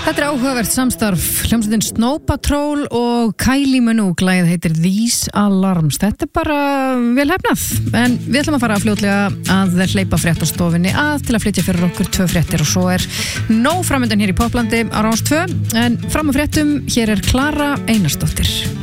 Þetta áhugavert samstarf, hljómsveitin Snow Patrol og Kylie Minogue, lagið heitir These Alarms. Þetta bara vel hefnað, en við ætlum að fara fljótlega að hleypa fréttastofunni til að flytja fyrir okkur 2 fréttir og svo nóg framöndan hér í Poplandi á Rás 2, en fram á fréttum, hér Klara Einarsdóttir.